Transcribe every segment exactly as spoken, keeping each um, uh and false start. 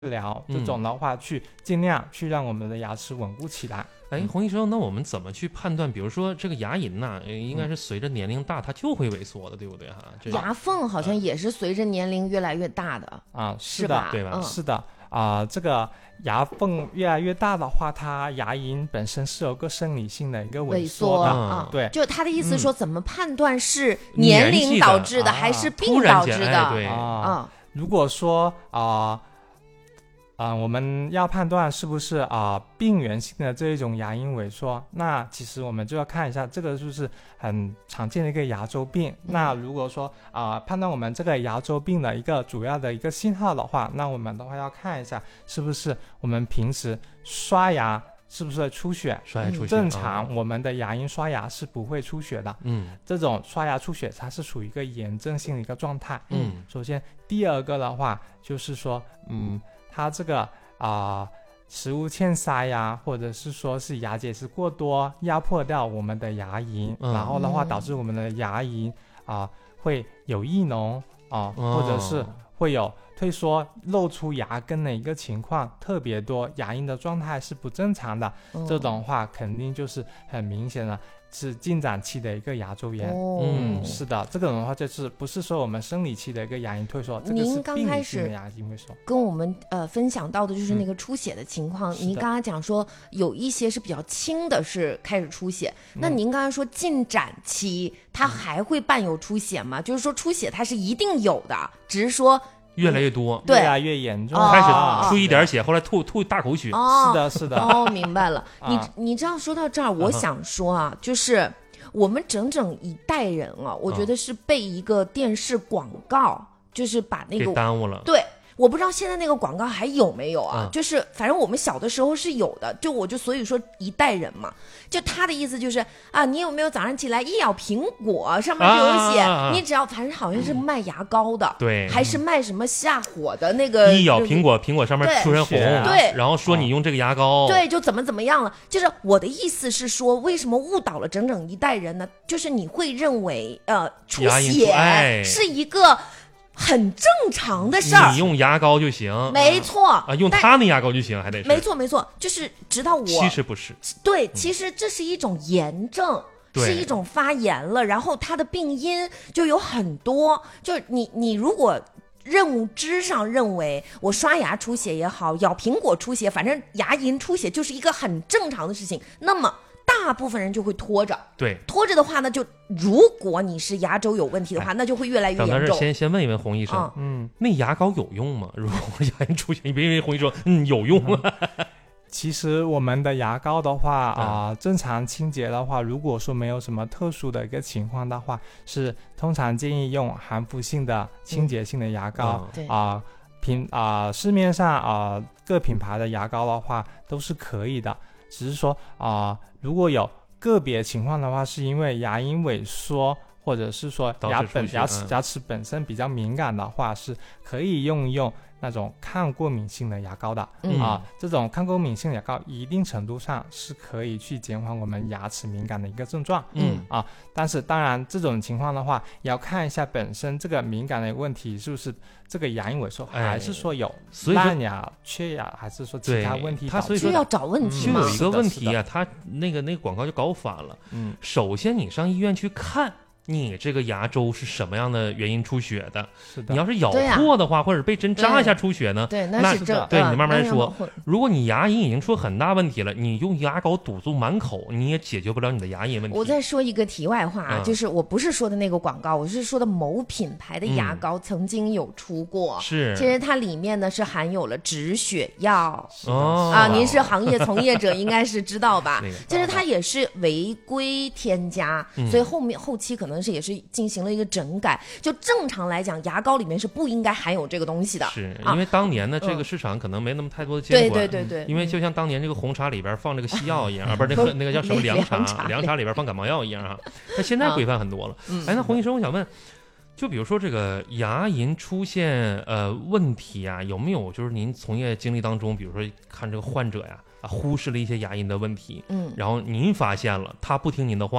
疗，这种的话去尽量去让我们的牙齿稳固起来。 哎，洪医生，那我们怎么去判断？比如说这个牙龈呐、啊，应该是随着年龄大，它就会萎缩的，对不对哈？ 牙缝好像也是随着年龄越来越大的啊、呃， 是吧？ 对吧？ 嗯、 是的啊、呃，这个牙缝越来越大的话，它牙龈本身是有个生理性的一个萎缩的啊。 对， 就他的意思说，怎么判断是年龄导致的、嗯、还是病导致的？ 对啊、呃，如果说啊。呃啊、呃，我们要判断是不是啊、呃、病原性的这一种牙龈萎缩，那其实我们就要看一下这个是不是很常见的一个牙周病。嗯、那如果说啊、呃、判断我们这个牙周病的一个主要的一个信号的话，那我们的话要看一下是不是我们平时刷牙是不是出血。 刷牙出血， 正常、嗯、我们的牙龈刷牙是不会出血的。 嗯， 这种刷牙出血它是属于一个炎症性的一个状态。 嗯， 首先第二个的话就是说，嗯。它这个啊、呃、食物欠塞呀，或者是说是牙结石过多压迫掉我们的牙龈、嗯、然后的话导致我们的牙龈啊、呃、会有异脓啊、呃哦，或者是会有退缩露出牙根的一个情况特别多，牙龈的状态是不正常的、哦、这种话肯定就是很明显的是进展期的一个牙周炎。 哦、 嗯，是的，这种的话就是不是说我们生理期的一个牙龈退缩，这个是病理性的牙龈退缩。 跟我们呃分享到的就是那个出血的情况、嗯、您刚刚讲说有一些是比较轻的是开始出血、嗯、那您刚刚说进展期它还会伴有出血吗、嗯、就是说出血它是一定有的，只是说越来越多， 越来越严重、 哦、 开始出一点血、哦、后来吐吐大口血、 哦、 是的是的哦，明白了你你这样说到这儿我想说啊，就是我们整整一代人啊，我觉得是被一个电视广告、嗯、就是把那个给耽误了。 对，我不知道现在那个广告还有没有啊、嗯、就是反正我们小的时候是有的，就我就所以说一代人嘛，就他的意思就是啊，你有没有早上起来一咬苹果上面就有写、啊啊啊啊、你只要反正好像是卖牙膏的、嗯、 对， 还是卖什么下火的那个一咬苹果苹果上面出人红， 对， 然后说你用这个牙膏， 对，就怎么怎么样了。就是我的意思是说，为什么误导了整整一代人呢？就是你会认为呃出血是一个很正常的事儿， 你用牙膏就行， 没错啊，用他那牙膏就行，还得是没错没错，就是直到我其实不是， 对，其实这是一种炎症。嗯、是一种发炎了，然后它的病因就有很多，就是你你如果认知上认为我刷牙出血也好，咬苹果出血，反正牙龈出血就是一个很正常的事情，那么大部分人就会拖着， 对， 拖着的话呢，就如果你是牙周有问题的话，那就会越来越严重。 先先问一问洪医生， 嗯， 嗯那牙膏有用吗？如果牙龈出血，你别以为洪医生说嗯有用啊。嗯其实我们的牙膏的话啊、呃，正常清洁的话，如果说没有什么特殊的一个情况的话，是通常建议用含氟性的清洁性的牙膏啊、 嗯呃，品啊、呃、市面上啊、呃、各品牌的牙膏的话都是可以的，只是说啊、呃、如果有个别情况的话，是因为牙龈萎缩。或者是说牙本牙齿牙齿本身比较敏感的话，是可以用一用那种抗过敏性的牙膏的、嗯、啊。这种抗过敏性牙膏一定程度上是可以去减缓我们牙齿敏感的一个症状， 嗯啊。但是当然这种情况的话，也要看一下本身这个敏感的问题是不是这个牙龈萎缩， 哎、 还是说有烂牙、缺牙，还是说其他问题导致的？ 他所以说就要找问题嘛。 就有一个问题啊，他那个那个广告就搞反了。 嗯， 首先你上医院去看。你这个牙周是什么样的原因出血的？ 是的， 你要是咬破的话，啊、或者被针扎一下出血呢？ 对， 那那是这对，你慢慢说。如果你牙龈已经出很大问题了，你用牙膏堵住满口，你也解决不了你的牙龈问题。 我再说一个题外话啊， 嗯、 就是我不是说的那个广告，我是说的某品牌的牙膏曾经有出过， 嗯、是， 其实它里面呢是含有了止血药哦啊，您是行业从业者应该是知道吧？其实它也是违规添加， 嗯、 所以后面后期可能是也是进行了一个整改。就正常来讲，牙膏里面是不应该含有这个东西的， 是、 啊、 因为当年呢、嗯、这个市场可能没那么太多的监管， 对对对对， 因为就像当年这个红茶里边放这个西药一样，啊，不是那个那个叫什么凉茶， 凉茶凉茶里边放感冒药一样啊。那现在规范很多了。 嗯、 哎，那洪医生，我想问。就比如说这个牙龈出现呃问题啊，有没有就是您从业经历当中，比如说看这个患者呀啊忽视了一些牙龈的问题， 嗯， 然后您发现了他不听您的话，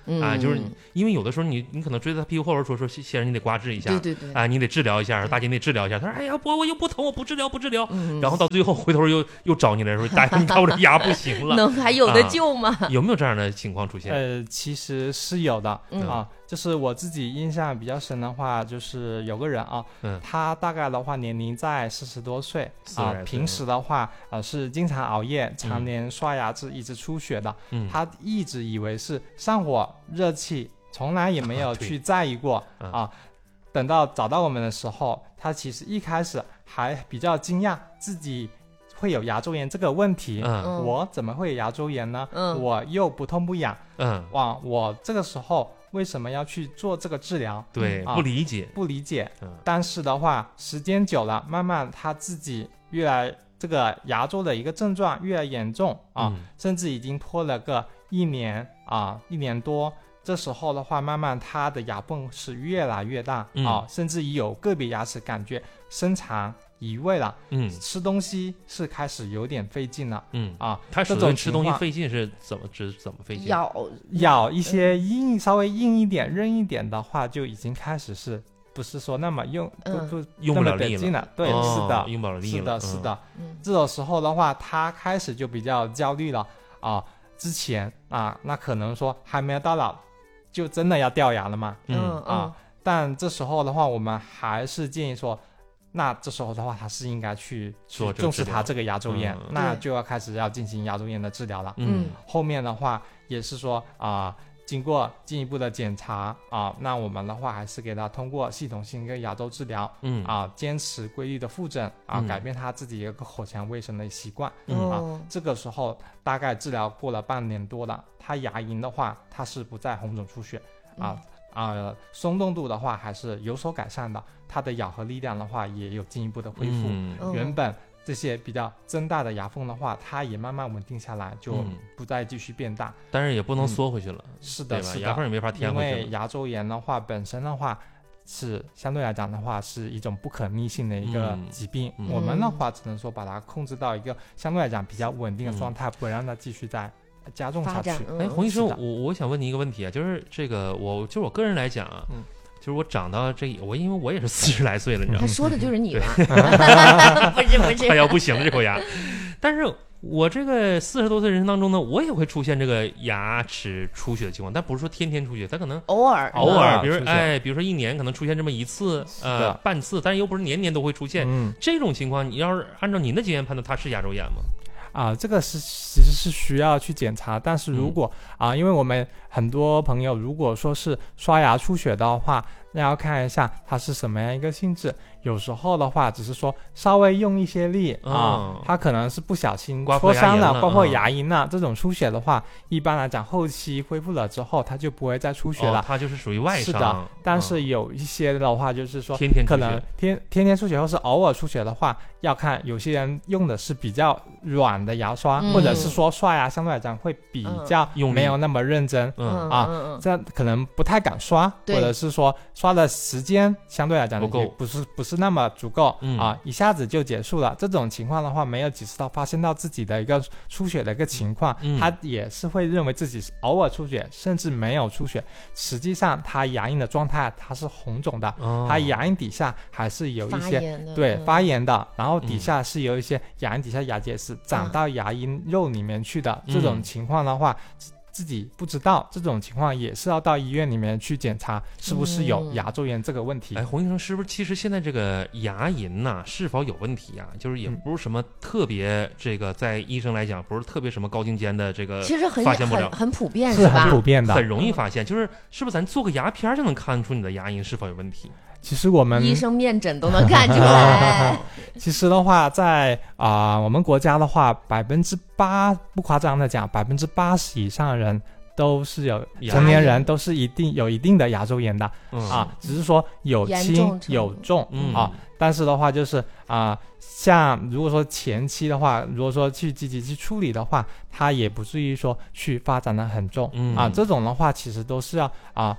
嗯、 啊，就是因为有的时候你你可能追在他屁股后边说说先生你得刮治一下， 对对对， 啊，你得治疗一下，大姐你得治疗一下，他说哎呀不我又不疼我不治疗不治疗， 嗯、 然后到最后回头又又找你来说大夫你看我这牙不行了， 能还有的救吗？ 啊、有没有这样的情况出现？ 呃，其实是有的、 嗯、 啊，就是我自己印象比较深的话，就是有个人啊， 嗯、 他大概的话年龄在四十多岁啊，平时的话呃是经常熬夜，常年刷牙是一直出血的， 嗯、 他一直以为是上火热气，从来也没有去在意过 啊, 啊。等到找到我们的时候，他其实一开始还比较惊讶自己会有牙周炎这个问题， 嗯、 我怎么会有牙周炎呢？ 嗯、 我又不痛不痒， 嗯， 哇，我这个时候为什么要去做这个治疗？ 对， 啊、 不理解， 不理解。 嗯、 但是的话，时间久了，慢慢他自己越来这个牙周的一个症状越来越严重啊、 嗯， 甚至已经拖了个一年啊，一年多。这时候的话，慢慢他的牙缝是越来越大、 嗯、 啊，甚至有个别牙齿感觉伸长移位了， 嗯， 吃东西是开始有点费劲了， 嗯啊， 他这种吃东西费劲是怎么吃怎么费劲？ 咬咬一些硬、嗯、稍微硬一点、韧一点的话，就已经开始是不是说那么用、 嗯、 不不用不了力了？ 了对、 哦， 是的， 用不了力了，是的，是的。 嗯， 这种时候的话，他开始就比较焦虑了啊。之前啊，那可能说还没有到老。就真的要掉牙了吗？ 嗯啊，但这时候的话，我们还是建议说，那这时候的话，他是应该去去重视他这个牙周炎，嗯、那就要开始要进行牙周炎的治疗了。 嗯， 后面的话也是说啊、呃，经过进一步的检查啊，那我们的话还是给他通过系统性一个牙周治疗， 嗯啊，坚持规律的复诊啊、 嗯， 改变他自己一个口腔卫生的习惯、 嗯、 啊。这个时候大概治疗过了半年多了。它牙龈的话，它是不再红肿出血，啊、嗯、啊、呃，松动度的话还是有所改善的，它的咬合力量的话也有进一步的恢复。 嗯、 原本这些比较增大的牙缝的话，它也慢慢稳定下来，就不再继续变大。 嗯、但是也不能缩回去了， 嗯、是的，是的， 牙缝也没法填回去了。 因为牙周炎的话，本身的话是相对来讲的话是一种不可逆性的一个疾病， 嗯、 我们的话只能说把它控制到一个相对来讲比较稳定的状态，嗯、不让它继续再加重下去。 哎，洪医生，我我想问你一个问题啊，就是这个我就我个人来讲啊，嗯，就是我长到这我因为我也是四十来岁了，你知道吗？ 他说的就是你吧？不是不是， 快要不行了这口牙，但是我这个四十多岁人生当中呢，我也会出现这个牙齿出血的情况，但不是说天天出血，它可能偶尔偶尔，比如哎，比如说一年可能出现这么一次呃半次，但是又不是年年都会出现。 嗯， 这种情况，你要是按照您的经验判断，它是牙周炎吗？ 啊，这个是其实是需要去检查，但是如果、嗯、啊，因为我们很多朋友如果说是刷牙出血的话，那要看一下它是什么样一个性质。有时候的话，只是说稍微用一些力、 嗯、 啊，它可能是不小心刮戳伤了， 刮破牙龈了、嗯。这种出血的话，一般来讲后期恢复了之后，它就不会再出血了。 哦、它就是属于外伤。 是的，但是有一些的话，就是说、 嗯、天天可能天天天出血或是偶尔出血的话，要看有些人用的是比较软的牙刷， 嗯、 或者是说刷牙相对来讲会比较没有那么认真、 嗯、 啊、 嗯嗯， 这可能不太敢刷，或者是说刷的时间相对来讲不够， 不是不是那么足够、 嗯、 啊，一下子就结束了。这种情况的话，没有及时到发现到自己的一个出血的一个情况， 嗯、 他也是会认为自己偶尔出血，甚至没有出血。实际上，他牙龈的状态它是红肿的， 哦、 他牙龈底下还是有一些对、 嗯、 发炎的，然后底下是有一些牙龈底下牙结石长到牙龈肉里面去的。嗯、这种情况的话。自己不知道，这种情况也是要到医院里面去检查是不是有牙周炎这个问题。 哎，洪医生，是不是其实现在这个牙龈呐、啊、是否有问题啊？就是也不是什么特别这个，在医生来讲不是特别什么高精尖的这个， 其实很发现不了， 很很普遍， 是吧？ 很普遍的， 很容易发现。就是是不是咱做个牙片就能看出你的牙龈是否有问题？ 其实我们医生面诊都能看出来。 其实的话，在啊、呃、我们国家的话，百分之八不夸张的讲，百分之八十以上的人都是有成年人都是一定有一定的牙周炎的、 嗯、 啊，只是说有轻有重、 嗯、 啊。但是的话就是啊、呃，像如果说前期的话，如果说去积极去处理的话，它也不至于说去发展的很重、 嗯、 啊。这种的话其实都是要啊。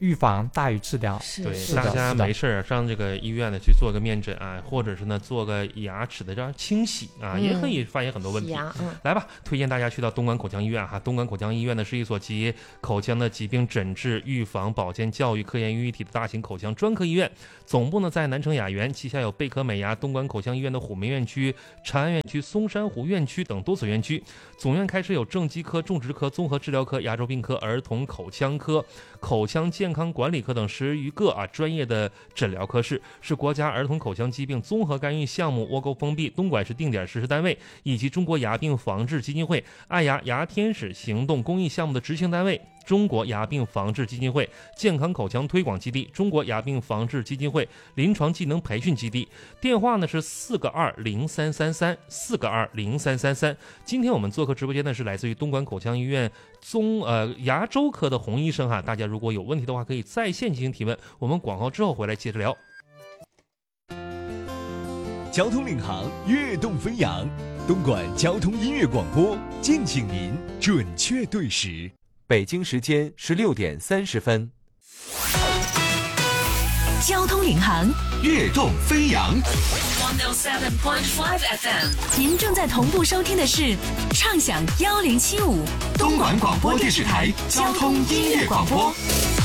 预防大于治疗。 是对， 是大家是的没事儿上这个医院呢去做个面诊啊，或者是呢做个牙齿的这样清洗啊， 嗯也可以发现很多问题。 洗牙嗯来吧，推荐大家去到东莞口腔医院哈。东莞口腔医院呢是一所集口腔的疾病诊治、预防、保健、教育、科研于一体的大型口腔专科医院。总部呢在南城雅园，旗下有贝壳美牙东莞口腔医院的虎门院区、长安院区、松山湖院区等多所院区。总院开设有正畸科、种植科、综合治疗科、牙周病科、儿童口腔科、口腔健康管理科等十余个啊专业的诊疗科室，是国家儿童口腔疾病综合干预项目窝沟封闭东莞市定点实施单位，以及中国牙病防治基金会爱牙牙天使行动公益项目的执行单位。中国牙病防治基金会健康口腔推广基地、中国牙病防治基金会临床技能培训基地。电话呢是四个二零三三三四个二零三三三。今天我们做客直播间呢是来自于东莞口腔医院综呃牙周科的洪医生哈，大家如果有问题的话可以在线进行提问。我们广告之后回来接着聊。 交通领航，悦动飞扬，东莞交通音乐广播，敬请您准确对时。 北京时间十六点三十分。 交通领航， 悦动飞扬。 一零七点五 F M， 您正在同步收听的是畅享一零七五东莞广播电视台交通音乐广播。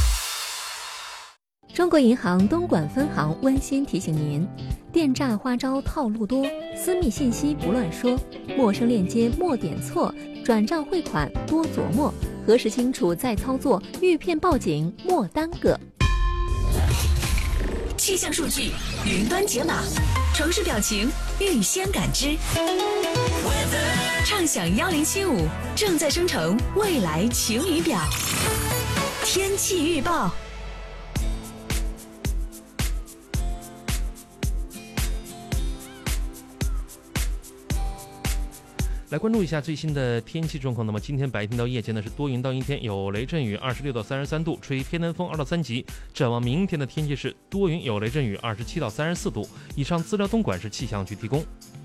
中国银行东莞分行温馨提醒您：电诈花招套路多，私密信息不乱说，陌生链接莫点错，转账汇款多琢磨，核实清楚再操作，遇骗报警莫耽搁。 气象数据云端解码，城市表情预先感知。畅享一零七五正在生成未来晴雨表。天气预报。 来关注一下最新的天气状况。那么今天白天到夜间呢是多云到阴天，有雷阵雨，二十六到三十三度，吹偏南风二到三级。展望明天的天气是多云有雷阵雨，二十七到三十四度。以上资料东莞市气象局提供。